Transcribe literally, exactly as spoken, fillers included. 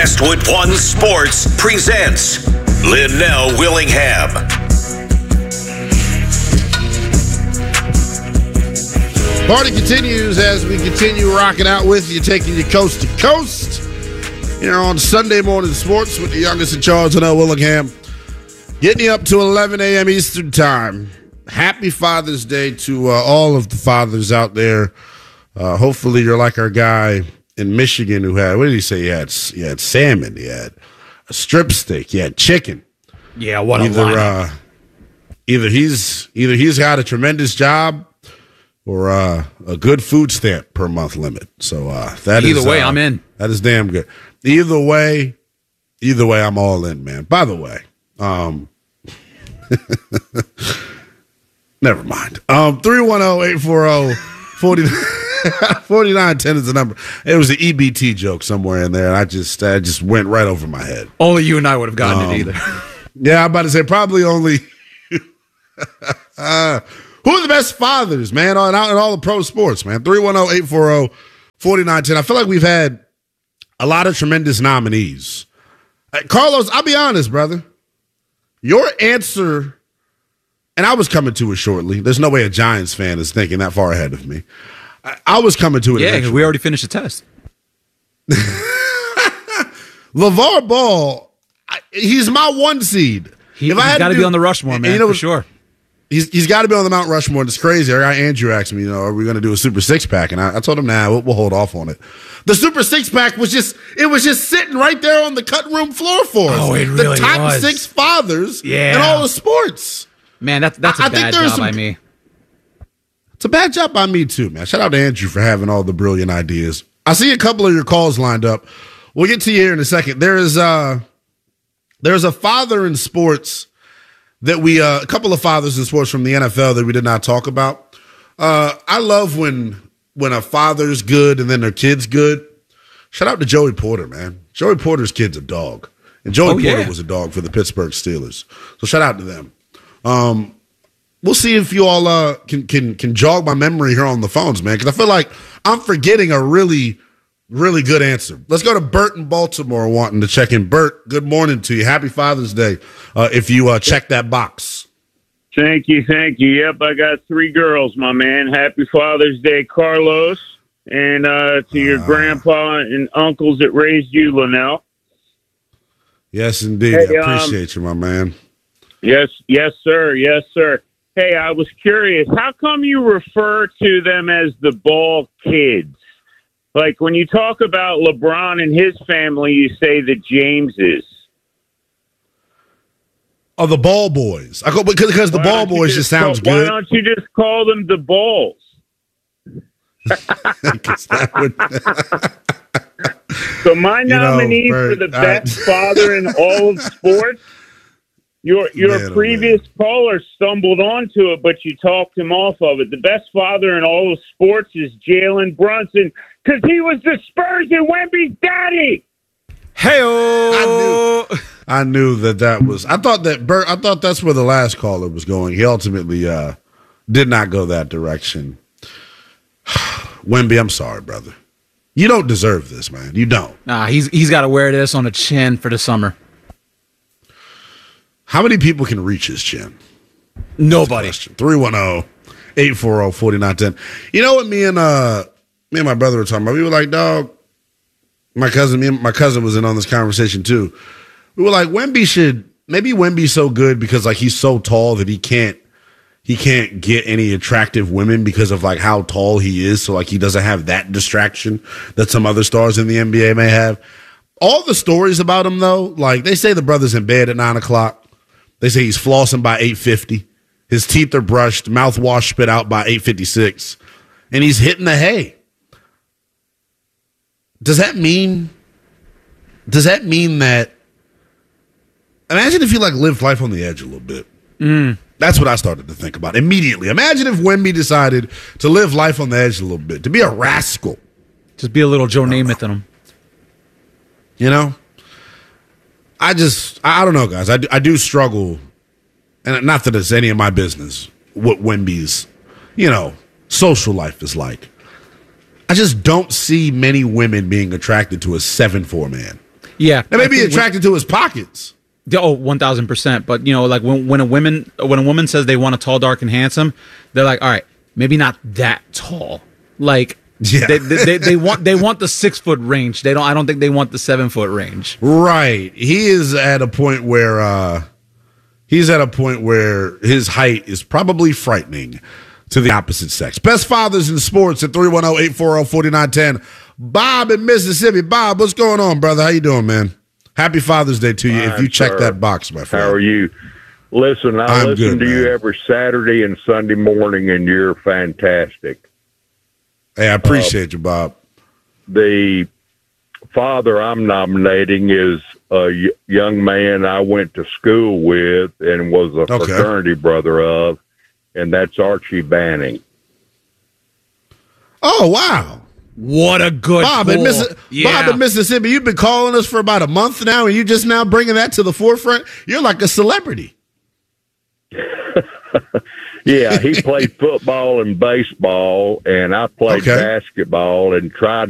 Westwood One Sports presents Linnell Willingham. Party continues as we continue rocking out with you, taking you coast to coast here on Sunday Morning Sports with the youngest in charge, Linnell Willingham, getting you up to eleven a.m. Eastern Time. Happy Father's Day to uh, all of the fathers out there. Uh, hopefully you're like our guy in Michigan who had, what did he say? He had, he had salmon, he had a strip steak, he had chicken. Yeah, what a either, lineup. uh, either he's either he's got a tremendous job or uh, a good food stamp per month limit. So uh, that either is, way, uh, I'm in. That is damn good. Either way, either way, I'm all in, man. By the way, um, never mind. Um, three one zero, eight four zero, forty-nine ten is the number. It was an E B T joke somewhere in there, and I just I just went right over my head. Only you and I would have gotten Um, it either. Yeah, I'm about to say probably only. uh, who are the best fathers, man, on out in all the pro sports, man? three one zero, eight four zero, forty-nine ten. I feel like we've had a lot of tremendous nominees. Uh, Carlos, I'll be honest, brother. Your answer, and I was coming to it shortly. There's no way a Giants fan is thinking that far ahead of me. I, I was coming to it Yeah, because eventually. we already finished the test. LeVar Ball, I, he's my one seed. He, If I he's had got to do- be on the Rushmore, man, you know, for sure. He's he's got to be on the Mount Rushmore. It's crazy. Our guy Andrew asked me, you know, are we going to do a Super Six Pack? And I, I told him, nah, we'll, we'll hold off on it. The Super Six Pack was just it was just sitting right there on the cutting room floor for us. Oh, it the really top was. six fathers Yeah. in all the sports. Man, that's that's a I- I think bad there's job some- by me. It's a bad job by me too, man. Shout out to Andrew for having all the brilliant ideas. I see a couple of your calls lined up. We'll get to you here in a second. There is uh there's a father in sports that we uh, a couple of fathers in sports from the N F L that we did not talk about. Uh, I love when when a father's good and then their kid's good. Shout out to Joey Porter, man. Joey Porter's kid's a dog, and Joey Oh, Porter yeah. was a dog for the Pittsburgh Steelers. So shout out to them. Um, we'll see if you all uh, can can can jog my memory here on the phones, man, because I feel like I'm forgetting a really. Really good answer. Let's go to Bert in Baltimore wanting to check in. Bert, good morning to you. Happy Father's Day. Uh, if you uh, check that box. Thank you, thank you. Yep, I got three girls, my man. Happy Father's Day, Carlos, and uh, to your Uh, grandpa and uncles that raised you, Linnell. Yes, indeed. Hey, I um, appreciate you, my man. Yes, yes, sir, yes, sir. Hey, I was curious. How come you refer to them as the Ball kids? Like when you talk about LeBron and his family, you say the Jameses. Oh, the Ball Boys. I go because, because the Why Ball don't you Boys just sounds call, good. Why don't you just call them the Balls? 'Cause that would- So my know, nominee Bert, for the I- best father in all of sports, your your Man, oh, previous man. caller stumbled onto it, but you talked him off of it. The best father in all of sports is Jalen Brunson because he was the Spurs and Wemby's daddy. Hey-o! I knew, I knew that that was. I thought that Bert. I thought that's where the last caller was going. He ultimately uh, did not go that direction. Wemby, I'm sorry, brother. You don't deserve this, man. You don't. Nah, he's he's got to wear this on the chin for the summer. How many people can reach his chin? Nobody. three one zero, eight four zero, four nine one zero. You know what me and uh me and my brother were talking about? We were like, dog, my cousin, me and my cousin was in on this conversation too. We were like, Wemby should maybe Wemby's so good because like he's so tall that he can't he can't get any attractive women because of like how tall he is. So like he doesn't have that distraction that some other stars in the N B A may have. All the stories about him though, like they say the brother's in bed at nine o'clock. They say he's flossing by eight fifty. His teeth are brushed, mouthwash spit out by eight fifty-six. And he's hitting the hay. Does that mean does that mean that imagine if he like lived life on the edge a little bit? Mm. That's what I started to think about immediately. Imagine if Wemby decided to live life on the edge a little bit, to be a rascal. Just be a little Joe Namath in him. You know? I just, I I don't know, guys. I do, I do struggle, and not that it's any of my business, what Wemby's, you know, social life is like. I just don't see many women being attracted to a seven four man. Yeah. They may I be think we- attracted to his pockets. Yeah, Oh, one thousand percent. But you know, like when when a woman when a woman says they want a tall, dark, and handsome, they're like, all right, maybe not that tall. Like, Yeah. they, they, they, they want they want the six foot range. They don't. I don't think they want the seven foot range. Right. He is at a point where uh, he's at a point where his height is probably frightening to the opposite sex. Best fathers in sports at three one zero, eight four zero, four nine one zero. Bob in Mississippi. Bob, what's going on, brother? How you doing, man? Happy Father's Day to you. Fine, if you check sir. that box, my friend. How are you? Listen, I I'm listen good, to you man. every Saturday and Sunday morning, and you're fantastic. Hey, I appreciate you, Bob. The father I'm nominating is a y- young man I went to school with and was a Okay. fraternity brother of, and that's Archie Banning. Oh, wow. What a good Bob in, pull. Missi- Yeah. Bob in Mississippi, you've been calling us for about a month now, and you just now bringing that to the forefront. You're like a celebrity. Yeah, he played football and baseball, and I played Okay. basketball and tried